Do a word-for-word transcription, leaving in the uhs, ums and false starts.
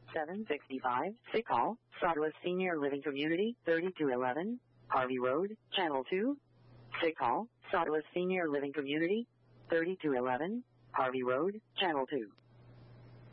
seven sixty-five. Sick call. Sawdust Senior Living Community, thirty-two eleven. Harvey Road, Channel two. Sick call. Sawdust Senior Living Community, thirty-two eleven. Harvey Road, Channel two.